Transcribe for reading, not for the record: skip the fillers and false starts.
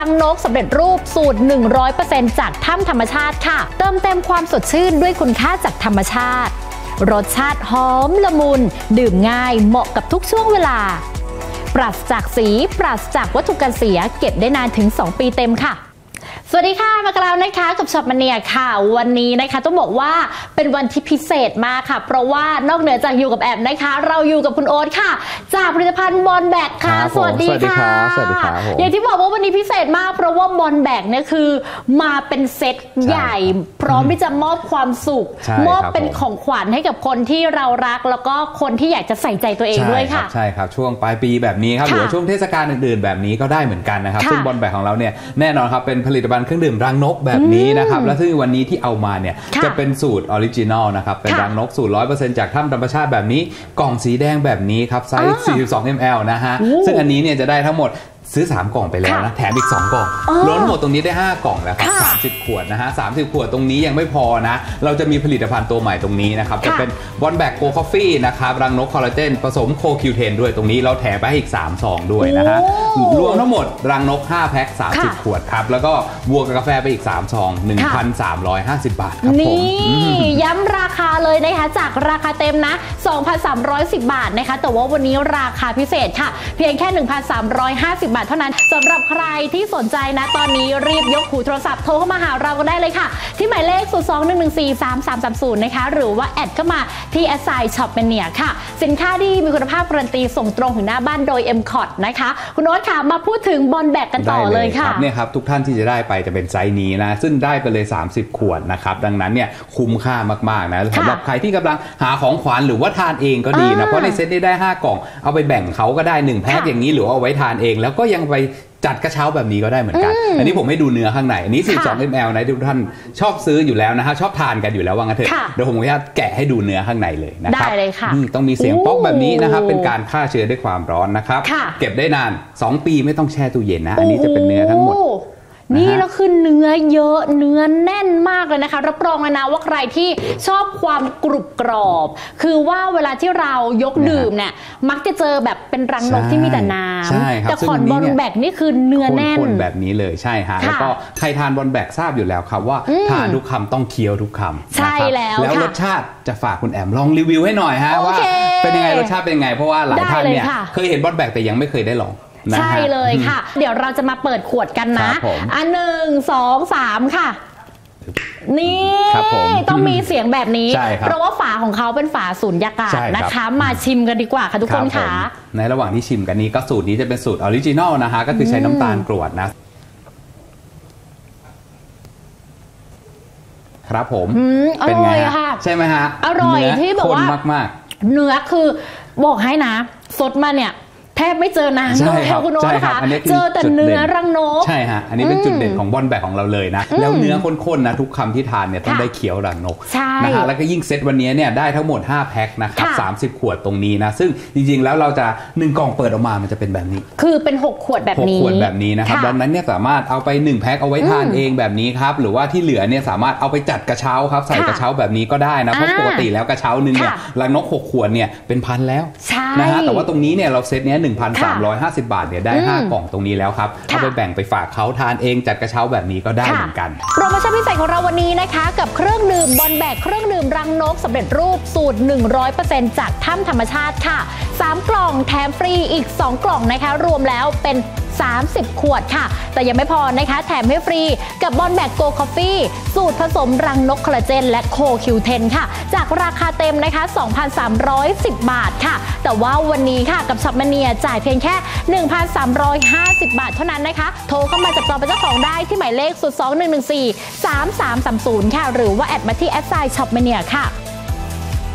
รังนกสำเร็จรูปสูตร 100% จากถ้ำธรรมชาติค่ะเติมเต็มความสดชื่นด้วยคุณค่าจากธรรมชาติรสชาติหอมละมุนดื่มง่ายเหมาะกับทุกช่วงเวลาปราศจากสีปราศจากวัตถุกันเสียเก็บได้นานถึง2 ปีเต็มค่ะสวัสดีค่ะมากันแล้วนะคะกับช็อปมาเนียค่ะวันนี้นะคะต้องบอกว่าเป็นวันที่พิเศษมากค่ะเพราะว่านอกเหนือจากอยู่กับแอมนะคะเราอยู่กับคุณโอ๊ตค่ะจากผลิตภัณฑ์บอลแบกค่ะสวัสดีค่ะสวัสดีครับอย่างที่บอกว่าวันนี้พิเศษมากเพราะว่าบอลแบกเนี่ยคือมาเป็นเซตใหญ่พร้อมที่จะมอบความสุขมอบเป็นของขวัญให้กับคนที่เรารักแล้วก็คนที่อยากจะใส่ใจตัวเองด้วยค่ะใช่ครับช่วงปลายปีแบบนี้ครับหรือช่วงเทศกาลอื่นๆแบบนี้ก็ได้เหมือนกันนะครับซึ่งบอลแบกของเราเนี่ยแน่นอนครับเป็นผลิตภัณฑ์เครื่องดื่มรังนกแบบนี้นะครับและซึ่งวันนี้ที่เอามาเนี่ยจะเป็นสูตรออริจินอลนะครับเป็นรังนกสูตร 100% จากถ้ำธรรมชาติแบบนี้กล่องสีแดงแบบนี้ครับไซส์42 ml นะฮะซึ่งอันนี้เนี่ยจะได้ทั้งหมดซื้อ3 กล่องไปแล้วนะแถมอีก2 กล่องล้นหมดตรงนี้ได้5 กล่องแล้วครับ30 ขวดนะฮะ30 ขวดตรงนี้ยังไม่พอนะเราจะมีผลิตภัณฑ์ตัวใหม่ตรงนี้นะครับจะเป็นบอลแบกโกคอฟฟี่นะครับรังนกคอลลาเจนผสมโคคิวเทนด้วยตรงนี้เราแถมไปอีก3 ซองด้วยนะฮะรวมทั้งหมดรังนก5 แพ็ค30 ขวดครับแล้วก็บวกกับกาแฟไปอีก3 ซอง 1,350 บาทครับผมนี่ย้ำราคาเลยนะคะจากราคาเต็มนะ 2,310 บาทนะคะแต่ว่าวันนี้ราคาพิเศษค่ะเพียงแค่ 1,350 บาทเท่านั้นสำหรับใครที่สนใจนะตอนนี้รีบยกหูโทรศัพท์โทรเข้ามาหาเราก็ได้เลยค่ะที่หมายเลข 021143330 นะคะหรือว่าแอดเข้ามาที่ช็อปเมเนียค่ะสินค้าที่มีคุณภาพการันตีส่งตรงถึงหน้าบ้านโดย MCOT นะคะคุณโอ๊ตค่ะมาพูดถึงบอลแบกกันต่อเลยค่ะเนี่ยครับทุกท่านที่จะได้ไปจะเป็นไซส์นี้นะซึ่งได้ไปเลย30 ขวดนะครับดังนั้นเนี่ยคุ้มค่ามากๆนะสำหรับใครที่กำลังหาของขวัญหรือว่าทานเองก็ดีนะเพราะในเซตนี้ได้5 กล่องเอาไปแบ่งเขาก็ได้1 แพ็คอย่างนี้หรือเอาไว้ทานเองแล้วก็ยังไปจัดกระเช้าแบบนี้ก็ได้เหมือนกันอันนี้ผมให้ดูเนื้อข้างในอันนี้42 ml นะทุกท่านชอบซื้ออยู่แล้วนะฮะชอบทานกันอยู่แล้วว่างั้นเถอะเดี๋ยวผมจะแกะให้ดูเนื้อข้างในเลยนะครับได้เลยค่ะนี่ต้องมีเสียงป๊อกแบบนี้นะครับเป็นการฆ่าเชื้อด้วยความร้อนนะครับเก็บได้นาน2 ปีไม่ต้องแช่ตู้เย็นนะอันนี้จะเป็นเนื้อทั้งหมดนี่แล้วคือเนื้อเยอะเนื้อแน่นมากเลยนะคะรับรองเลยนะว่าใครที่ชอบความกรุบกรอบคือว่าเวลาที่เรายกดื่มเนี่ยมักจะเจอแบบเป็นรังนกที่มีแต่น้ำแต่คอนบอลแบกนี่คือเนื้อแน่นคนแบบนี้เลยใช่ฮะแล้วก็ใครทานบอลแบกทราบอยู่แล้วครับว่าทานทุกคำต้องเคี้ยวทุกคำใช่แล้วรสชาติจะฝากคุณแอมลองรีวิวให้หน่อยฮะว่าเป็นยังไงรสชาติเป็นยังไงเพราะว่าหลายท่านเนี่ยเคยเห็นบอลแบกแต่ยังไม่เคยได้ลองใช่เลยค่ะเดี๋ยวเราจะมาเปิดขวดกันนะ1 2 3ค่ะนี่ต้องมีเสียงแบบนี้เพราะว่าฝาของเขาเป็นฝาสูญญากาศนะคะมาชิมกันดีกว่าค่ะทุกคนค่ะในระหว่างที่ชิมกันนี้ก็สูตรนี้จะเป็นสูตรออริจินอลนะคะก็คือใช้น้ำตาลกรวดนะครับผมเป็นไงใช่ไหมฮะอร่อยที่แบบว่าเนื้อคือบอกให้นะสดมาเนี่ยแทบไม่เจอน้ำเลยค่ะคุณโอ๊ตค่ะเจอแต่เนื้อรังนกใช่ฮะอันนี้เป็นจุดเด่นของบอลแบกของเราเลยนะแล้วเนื้อข้นๆนะทุกคำที่ทานเนี่ยต้องได้เคี้ยวรังนกนะฮะแล้วก็ยิ่งเซตวันนี้เนี่ยได้ทั้งหมด5 แพ็คนะครับ30 ขวดตรงนี้นะซึ่งจริงๆแล้วเราจะ1 กล่องเปิดออกมามันจะเป็นแบบนี้คือเป็น6 ขวดแบบนี้ 6 ขวดแบบนี้นะครับดังนั้นเนี่ยสามารถเอาไป1 แพ็คเอาไว้ทานเองแบบนี้ครับหรือว่าที่เหลือเนี่ยสามารถเอาไปจัดกระเช้าครับใส่กระเช้าแบบนี้ก็ได้นะเพราะปกติแล้วกระเช้านึงเนี่ยรังนก6 ขวดเนี่ยเป็นพันแล้วนะฮะแต่ว่าตรงนี้เนี่ยเราเซตเนี้ย1,350 บาทเนี่ยได้5 กล่องตรงนี้แล้วครับเอาไปแบ่งไปฝากเขาทานเองจัดกระเช้าแบบนี้ก็ได้เหมือนกันโปรโมชั่นพิเศษของเราวันนี้นะคะกับเครื่องดื่มบอลแบกเครื่องดื่มรังนกสำเร็จรูปสูตร 100% จากถ้ำธรรมชาติค่ะ3 กล่องแถมฟรีอีก2 กล่องนะคะรวมแล้วเป็น30 ขวดค่ะแต่ยังไม่พอนะคะแถมให้ฟรีกับบอลแบกโกคอฟฟี่สูตรผสมรังนกคอลลาเจนและโคคิวเทนค่ะจากราคาเต็มนะคะ 2,310 บาทค่ะแต่ว่าวันนี้ค่ะกับช็อปมาเนียจ่ายเพียงแค่ 1,350 บาทเท่านั้นนะคะโทรเข้ามาจับจองเป็นเจ้าของได้ที่หมายเลข 021143330 ค่ะหรือว่าแอดมาที่ช็อปมาเนียค่ะ